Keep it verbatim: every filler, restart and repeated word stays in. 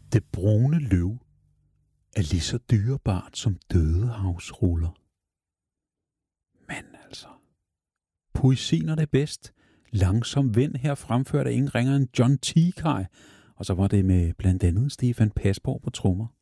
Det brune løv er lige så dyrebart som dødehavsruller. Men altså, poesien er det bedst. Langsom vind her fremført af ingen ringer end John Tykaj, og så var det med blandt andet Stefan Pasborg på trommer.